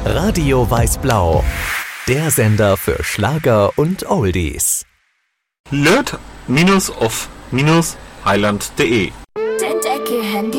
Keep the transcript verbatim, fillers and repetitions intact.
Radio Weiß-Blau, der Sender für Schlager und Oldies. löt-auf-highland.de Entdecke Handy